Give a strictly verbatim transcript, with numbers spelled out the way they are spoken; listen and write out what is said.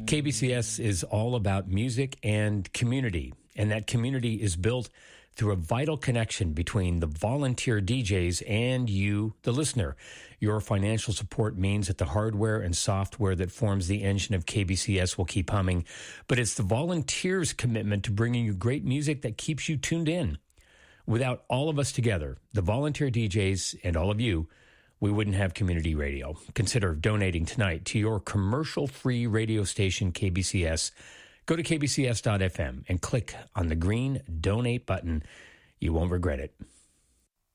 K B C S is all about music and community, and that community is built through a vital connection between the volunteer D Js and you, the listener. Your financial support means that the hardware and software that forms the engine of K B C S will keep humming, but it's the volunteers' commitment to bringing you great music that keeps you tuned in. Without all of us together, the volunteer D Js and all of you, we wouldn't have community radio. Consider donating tonight to your commercial-free radio station, K B C S. Go to k b c s dot f m and click on the green donate button. You won't regret it.